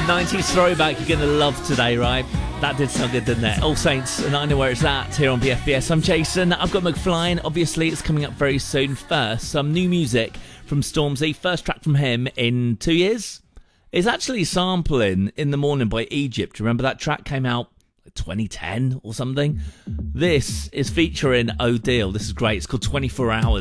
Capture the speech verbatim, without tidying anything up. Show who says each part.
Speaker 1: nineties throwback you're going to love today, right? That did sound good, didn't it? All Saints, and I Know Where It's At here on B F B S. I'm Jason. I've got McFly, and obviously it's coming up very soon. First, some new music from Stormzy. First track from him in two years. It's actually sampling In the Morning by Egypt. Remember that track came out twenty ten or something? This is featuring O'Deal. This is great. It's called twenty-four hours.